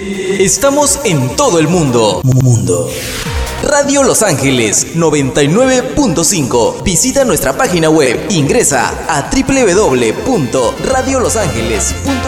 Estamos en todo el mundo. Radio Los Ángeles 99.5. Visita nuestra página web. Ingresa a www.radiolosangeles.net.